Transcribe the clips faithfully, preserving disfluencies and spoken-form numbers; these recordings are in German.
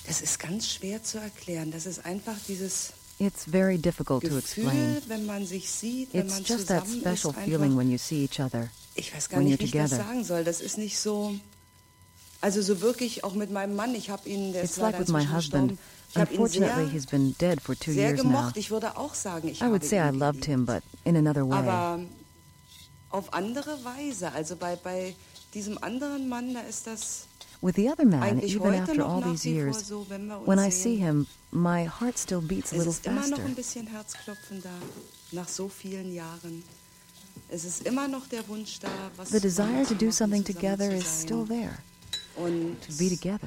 Das ist ganz schwer zu erklären. Das ist einfach dieses It's very difficult to explain. Gefühl, wenn man sich sieht, wenn It's man just that zusammen special ist, feeling einfach, when you see each other. ich weiß gar when nicht, you're wie ich das together. sagen soll. Das ist nicht so, also so wirklich auch mit meinem Mann. Ich habe ihn, der ist It's like leider with my inzwischen husband. gestorben. Ich habe ihn Unfortunately, sehr, he's been dead for two sehr years now. gemocht. Ich würde auch sagen, ich I would habe say I ihn loved geliebt. him, but in another way. Aber auf andere Weise. Also bei, bei diesem anderen Mann, da ist das With the other man, eigentlich even heute after noch all nach these wie vor years, so, wenn wir uns when I sehen. see him, my heart still beats a Es little ist immer noch faster. ein bisschen Herzklopfen da, nach so vielen Jahren. Es ist immer noch der Wunsch da, was The desire to do machen, something zusammen together zu is sein. still there, Und to be together.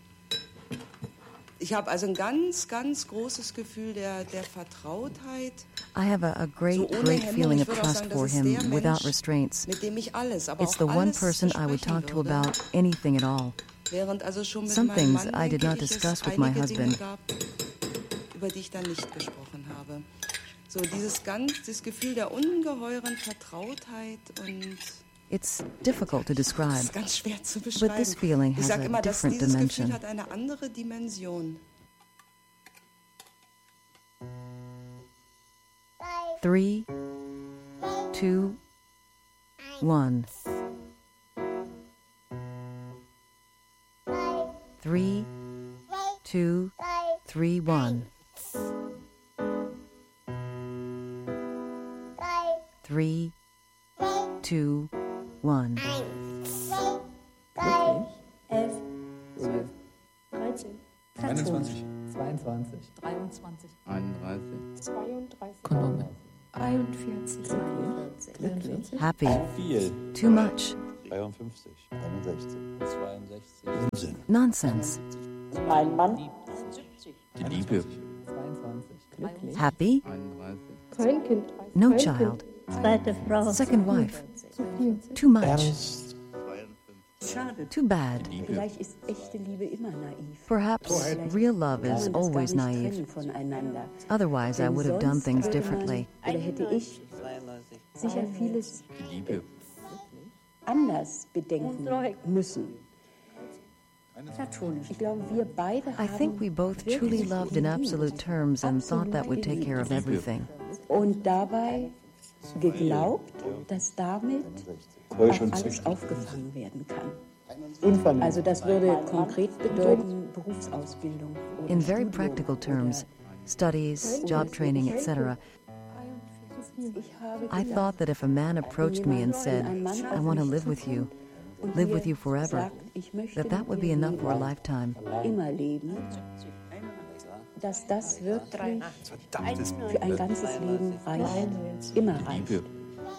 ich habe also ein ganz, ganz großes Gefühl der, der Vertrautheit, I have a, a great, so ohne great Hemmung. feeling Ich of würde auch trust sagen, for das ist him der without Mensch, restraints. mit dem ich alles, aber It's auch the one alles person I would besprechen talk to würde. about anything at all. Während also schon mit Some meinem things Mann, I did denke not ich, discuss es with my einige husband. Dinge gab, über die ich dann nicht gesprochen habe. So dieses ganz, das Gefühl der ungeheuren Vertrautheit und It's difficult to das describe. ist ganz schwer zu But beschreiben. this feeling Ich has sage a immer, dass different dieses dimension. Gefühl hat eine andere Dimension. Three, two, one. Three, two, three, one. Three, two, one. elf, zwölf, dreizehn, einundzwanzig. zweiundzwanzig. dreiundzwanzig, einunddreißig. zweiunddreißig, Kondome. einundvierzig, vierundvierzig. Happy. Viel. Too much. dreiundfünfzig. einundsechzig. zweiundsechzig. Unsinn. Nonsense. Mein Mann, Die Liebe. zweiundzwanzig. Glücklich. Happy. einunddreißig. kein Kind, No kein child. Zweite Frau. Second wife. Zu viel. Too much. Ernst. schade. Too bad. Liebe. Vielleicht ist echte Liebe immer naiv. Perhaps real love Kann is man das gar always nicht naive. trennen voneinander. Otherwise, I Denn would have done sonst things würde man, differently. Oder hätte ich sicher vieles Die Liebe. anders bedenken müssen. Platonisch. Ich glaube, wir beide I haben think we both truly wirklich loved in geliebt. absolute terms and thought that would take care of everything. Und dabei geglaubt, dass damit auch alles aufgefangen werden kann. Also das würde konkret bedeuten Berufsausbildung. oder In very Studium practical terms, oder- studies, job training, et cetera, Ich habe I gedacht, thought that if a man approached me and said, I want to live with you, und live mir with you forever, sagt, ich möchte that that would be mit dir enough for a leben, lifetime. immer leben, dass das wirklich für ein ganzes Leben reicht, immer reicht. Liebe.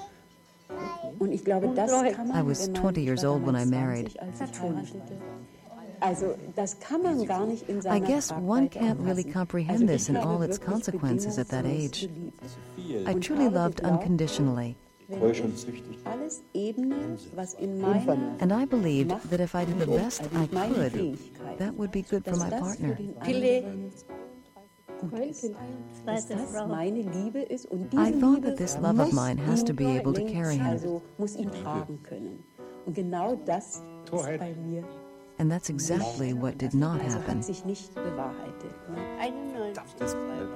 Und ich glaube, das kann man, I was wenn man, twenty years ich war old when I damals married. zwanzig, als ich heiratete. Also das kann man gar nicht in I seiner guess one Tragweite can't really erfassen. comprehend Also this ich in habe all its wirklich consequences at that bedingungslos age. geliebt. I Und truly habe loved geglaubt, unconditionally, wenn ich alles ebne, was in meiner and I believed Macht that if I did the liegt, best also I mit meinen could, Fähigkeiten, that would be good for dass my das partner. für den anderen gut kein ist. Kind, Dass Zweite das Frau. meine Liebe ist und I diese thought Liebe that this love of muss mine has to ihn be able to lenken, carry him. also muss ihn tragen können. Und genau das ist bei mir, And that's exactly what did not also happen. hat sich nicht bewahrheitet. Ne? einundneunzig.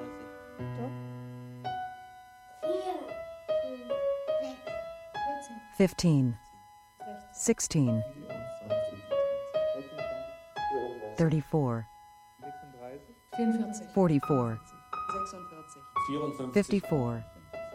Fifteen, sixteen, thirty-four, vierundvierzig, forty-four, sechsundvierzig. fifty-four,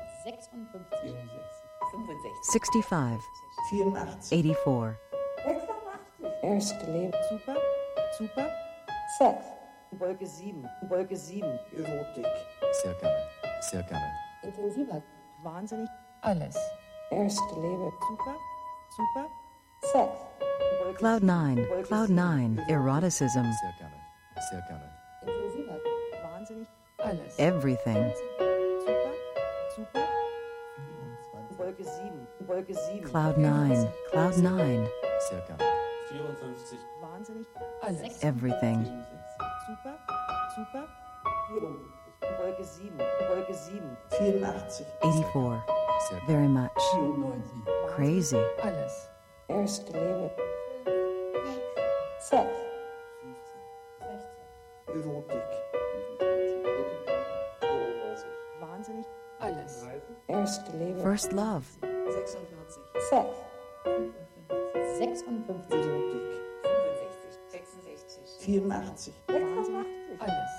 sixty-five, eighty-four, Erste Leben. Super, super. Sex. Wolke sieben, Wolke sieben. Erotik. Sehr gerne. Sehr gerne. Intensiver. Wahnsinnig. Alles. Erste Leben. Super, super. Sex. Wolke Cloud sieben, nine, Wolke cloud sieben. nine, eroticism, Sehr gerne. Sehr gerne. Intensiver. Wahnsinnig. Alles. everything. Super, super. Wolke sieben, Wolke sieben. Cloud nine, cloud nine, Sehr gerne. Wahnsinnig. Alles. everything. Super, super. Wolke sieben, Wolke sieben. eighty-four, Sehr gerne. very much. Crazy. Alles. Erste Leben. Sex. Erotik. Wahnsinnig. Alles. Erste Liebe. First love. sechsundvierzig. Sex. sechsundfünfzig. Erotik. fünfundsechzig. sechsundsechzig. vierundachtzig. Alles.